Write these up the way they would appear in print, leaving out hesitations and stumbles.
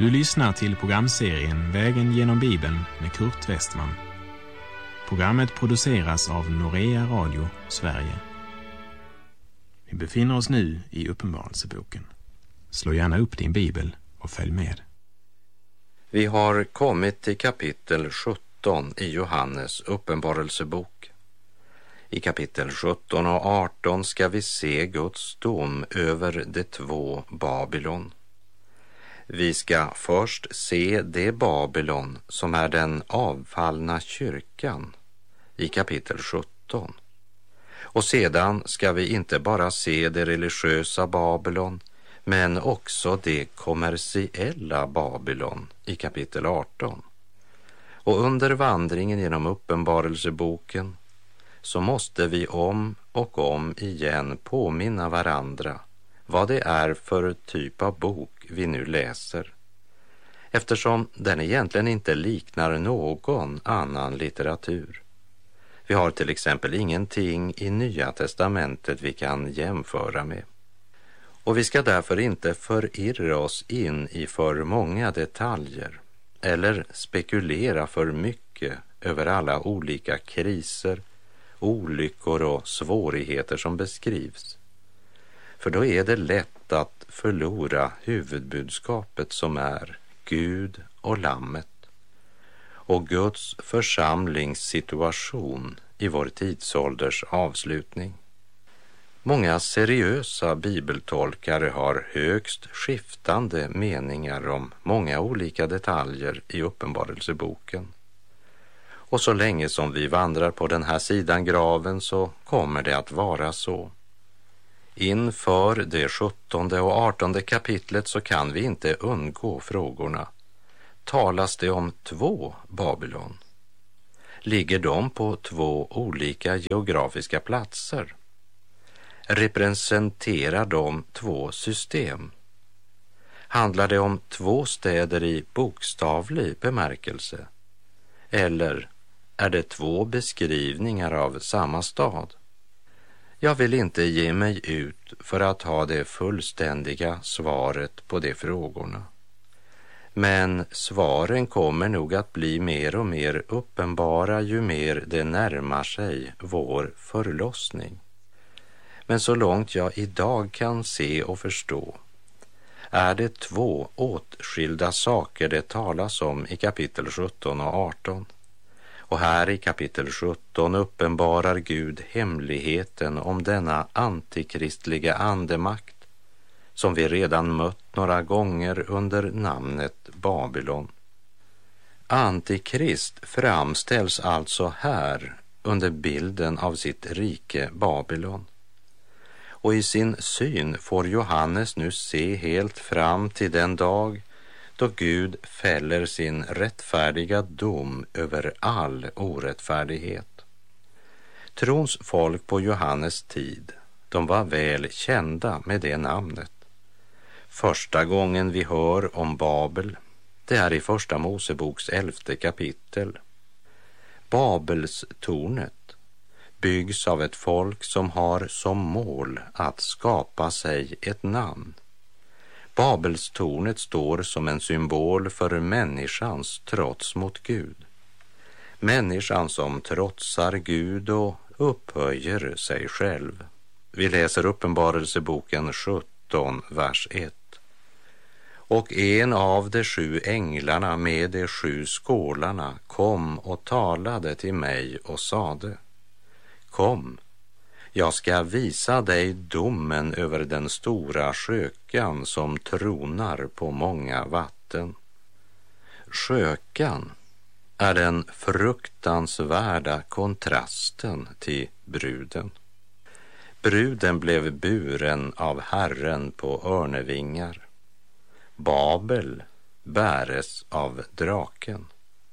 Du lyssnar till programserien Vägen genom Bibeln med Kurt Westman. Programmet produceras av Norea Radio, Sverige. Vi befinner oss nu i Uppenbarelseboken. Slå gärna upp din bibel och följ med. Vi har kommit till kapitel 17 i Johannes uppenbarelsebok. I kapitel 17 och 18 ska vi se Guds dom över de två Babylon. Vi ska först se det Babylon som är den avfallna kyrkan i kapitel 17. Och sedan ska vi inte bara se det religiösa Babylon, men också det kommersiella Babylon i kapitel 18. Och under vandringen genom uppenbarelseboken så måste vi om och om igen påminna varandra vad det är för typ av bok vi nu läser, eftersom den egentligen inte liknar någon annan litteratur. Vi har till exempel ingenting i Nya testamentet vi kan jämföra med. Och vi ska därför inte förirra oss in i för många detaljer eller spekulera för mycket över alla olika kriser, olyckor och svårigheter som beskrivs. För då är det lätt att förlora huvudbudskapet som är Gud och Lammet och Guds församlingssituation i vår tidsålders avslutning. Många seriösa bibeltolkare har högst skiftande meningar om många olika detaljer i uppenbarelseboken. Och så länge som vi vandrar på den här sidan graven så kommer det att vara så. Inför det 17:e och 18:e kapitlet så kan vi inte undgå frågorna. Talas det om två Babylon? Ligger de på två olika geografiska platser? Representerar de två system? Handlar det om två städer i bokstavlig bemärkelse? Eller är det två beskrivningar av samma stad? Jag vill inte ge mig ut för att ha det fullständiga svaret på de frågorna. Men svaren kommer nog att bli mer och mer uppenbara ju mer det närmar sig vår förlossning. Men så långt jag idag kan se och förstå är det två åtskilda saker det talas om i kapitel 17 och 18. Och här i kapitel 17 uppenbarar Gud hemligheten om denna antikristliga andemakt som vi redan mött några gånger under namnet Babylon. Antikrist framställs alltså här under bilden av sitt rike Babylon. Och i sin syn får Johannes nu se helt fram till den dag då Gud fäller sin rättfärdiga dom över all orättfärdighet. Trons folk på Johannes tid, de var väl kända med det namnet. Första gången vi hör om Babel, det är i första Moseboks 11:e kapitel. Babels tornet byggs av ett folk som har som mål att skapa sig ett namn. Babelstornet står som en symbol för människans trots mot Gud. Människan som trotsar Gud och upphöjer sig själv. Vi läser uppenbarelseboken 17, vers 1. Och en av de 7 änglarna med de 7 skålarna kom och talade till mig och sade: Kom, jag ska visa dig domen över den stora skökan som tronar på många vatten. Skökan är den fruktansvärda kontrasten till bruden. Bruden blev buren av Herren på örnevingar. Babel bäres av draken.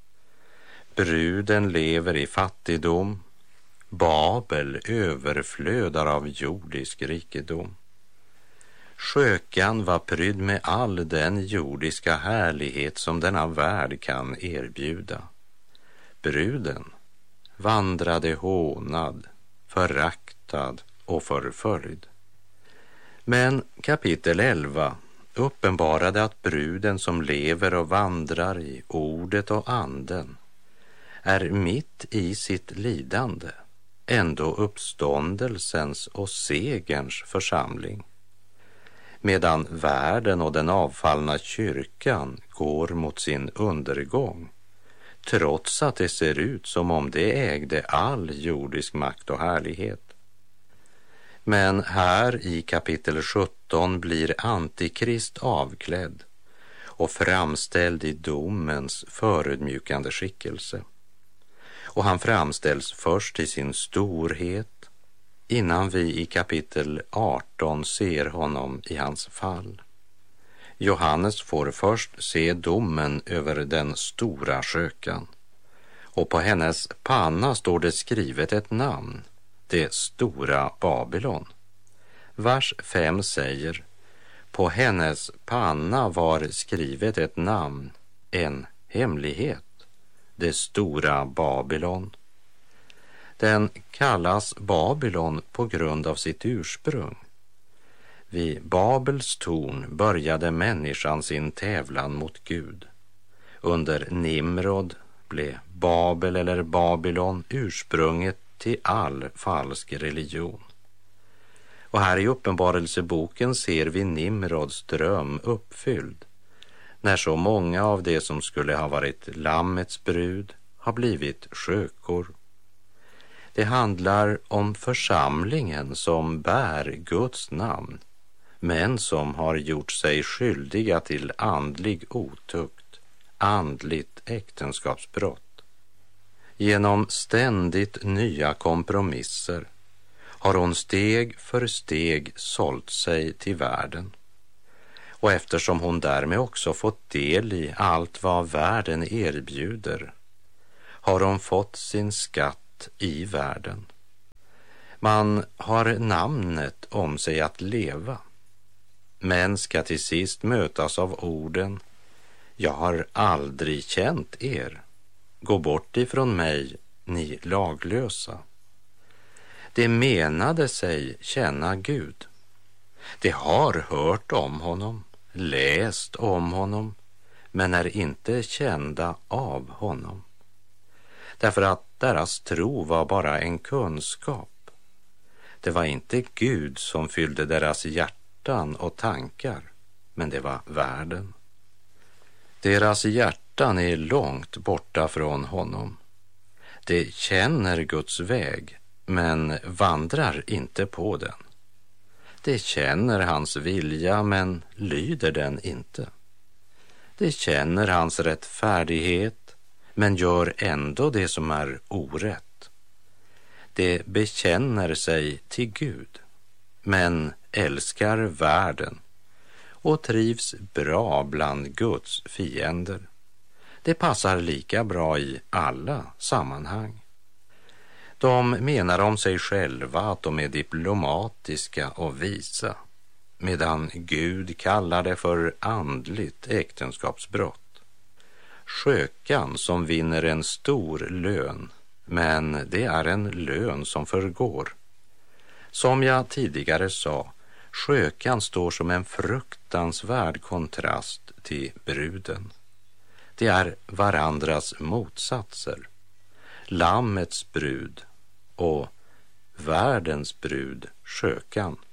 Bruden lever i fattigdom. Babel överflödar av jordisk rikedom. Skökan var prydd med all den jordiska härlighet som denna värld kan erbjuda. Bruden vandrade hånad, föraktad och förföljd. Men kapitel 11 uppenbarade att bruden som lever och vandrar i ordet och anden är mitt i sitt lidande ändå uppståndelsens och segerns församling, medan världen och den avfallna kyrkan går mot sin undergång, trots att det ser ut som om det ägde all jordisk makt och härlighet. Men här i kapitel 17 blir Antikrist avklädd och framställd i domens förödmjukande skickelse. Och han framställs först i sin storhet, innan vi i kapitel 18 ser honom i hans fall. Johannes får först se domen över den stora skökan, och på hennes panna står det skrivet ett namn, det stora Babylon. Vers 5 säger: på hennes panna var skrivet ett namn, en hemlighet, det stora Babylon. Den kallas Babylon på grund av sitt ursprung. Vid Babels torn började människan sin tävlan mot Gud. Under Nimrod blev Babel eller Babylon ursprunget till all falsk religion. Och här i Uppenbarelseboken ser vi Nimrods dröm uppfylld, när så många av det som skulle ha varit lammets brud har blivit skökor. Det handlar om församlingen som bär Guds namn, men som har gjort sig skyldiga till andlig otukt, andligt äktenskapsbrott. Genom ständigt nya kompromisser har hon steg för steg sålt sig till världen. Och eftersom hon därmed också fått del i allt vad världen erbjuder, har hon fått sin skatt i världen. Man har namnet om sig att leva, men ska till sist mötas av orden: jag har aldrig känt er, gå bort ifrån mig, ni laglösa. Det menade sig känna Gud. Det har hört om honom, läst om honom, men är inte kända av honom. Därför att deras tro var bara en kunskap. Det var inte Gud som fyllde deras hjärtan och tankar, men det var världen. Deras hjärtan är långt borta från honom. De känner Guds väg, men vandrar inte på den. De känner hans vilja, men lyder den inte. De känner hans rättfärdighet, men gör ändå det som är orätt. De bekänner sig till Gud, men älskar världen och trivs bra bland Guds fiender. Det passar lika bra i alla sammanhang. De menar om sig själva att de är diplomatiska och visa, medan Gud kallar det för andligt äktenskapsbrott. Skökan som vinner en stor lön, men det är en lön som förgår. Som jag tidigare sa, skökan står som en fruktansvärd kontrast till bruden. Det är varandras motsatser. Lammets brud och världens brud, skökan.